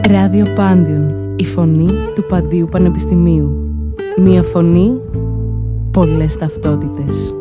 Ράδιο Πάντιον, η φωνή του Παντίου Πανεπιστημίου. Μία φωνή, πολλές ταυτότητες.